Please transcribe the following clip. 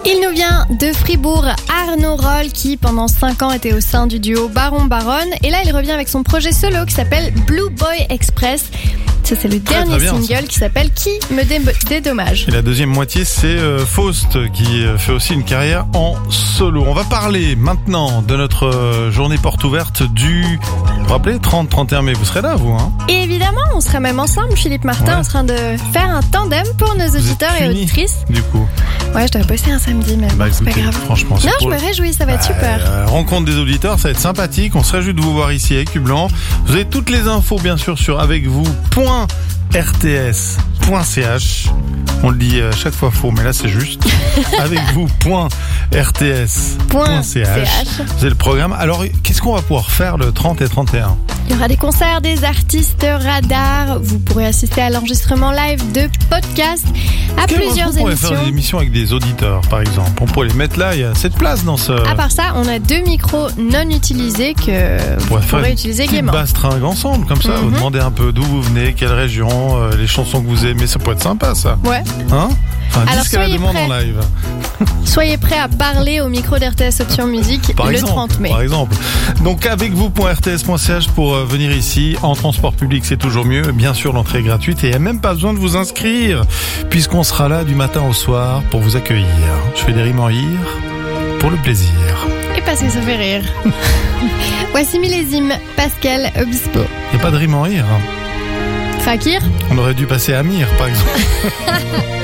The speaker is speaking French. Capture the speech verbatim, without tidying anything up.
Il nous vient de Fribourg, Arnaud Roll, qui pendant cinq ans était au sein du duo Baron Baronne. Et là, il revient avec son projet solo qui s'appelle Blue Boy Express. Ça, c'est le Très, dernier très bien, single ça. qui s'appelle Qui me dé- dédommage. Et la deuxième moitié, c'est euh, Faust qui euh, fait aussi une carrière en solo. On va parler maintenant de notre euh, journée porte ouverte du, vous vous rappelez, trente trente et un mai. Vous serez là, vous, hein? Et évidemment, on sera même ensemble, Philippe Martin, Ouais. en train de faire un tandem pour nos Vous êtes auditeurs et punis, auditrices. du coup. Ouais, je dois bosser un samedi, mais Bah bon, c'est pas écoutez, grave. franchement, c'est Non, je pour- me réjouis, ça va être Bah, super. euh, rencontre des auditeurs, ça va être sympathique. On se réjouit de vous voir ici avec Cublanc. Vous avez toutes les infos, bien sûr, sur avec vous point r t s point c h. On le dit à chaque fois faux, mais là c'est juste. avec vous point r t s point c h. Vous avez le programme. Alors, qu'est-ce qu'on va pouvoir faire le trente et trente et un? Il y aura des concerts des artistes radars. Vous pourrez assister à l'enregistrement live de podcasts, à Quel- plusieurs on pourrait émissions. faire des émissions avec des auditeurs, par exemple. On pourrait les mettre là. Il y a cette place dans ce. À part ça, on a deux micros non utilisés que On vous pourrait faire pourrez une utiliser petite gaiement. bastringue ensemble, comme ça. Vous Mhm. demandez un peu d'où vous venez, quelle région, euh, les chansons que vous aimez. Ça pourrait être sympa, ça. Ouais. Hein? Enfin, Alors, disque à la soyez demande prêts. en live. Soyez prêts à parler au micro d'R T S Option Musique Par le exemple, trente mai. Par exemple. Donc, avec vous point r t s point c h pour euh, venir ici. En transport public, c'est toujours mieux. Bien sûr, l'entrée est gratuite et il n'y a même pas besoin de vous inscrire, puisqu'on sera là du matin au soir pour vous accueillir. Je fais des rimes en rire pour le plaisir. Et parce que ça fait rire. Voici Millésime, Pascal Obispo. Il n'y a pas de rime en rire. hein. Fakir. On aurait dû passer à Amir, par exemple.